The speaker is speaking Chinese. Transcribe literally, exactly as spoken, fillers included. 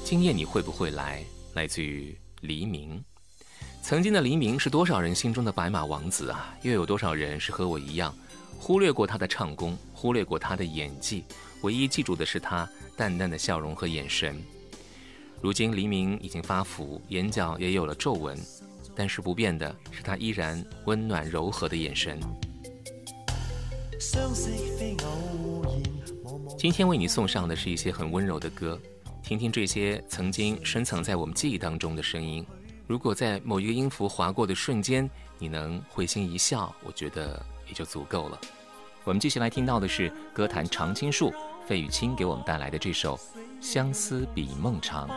今夜你会不会来，来自于黎明。曾经的黎明是多少人心中的白马王子啊，又有多少人是和我一样忽略过他的唱功，忽略过他的演技，唯一记住的是他淡淡的笑容和眼神。如今黎明已经发福，眼角也有了皱纹，但是不变的是他依然温暖柔和的眼神。今天为你送上的是一些很温柔的歌，听听这些曾经深藏在我们记忆当中的声音。如果在某一个音符划过的瞬间，你能会心一笑，我觉得也就足够了。我们继续来听到的是歌坛常青树费玉清给我们带来的这首《相思比梦长》。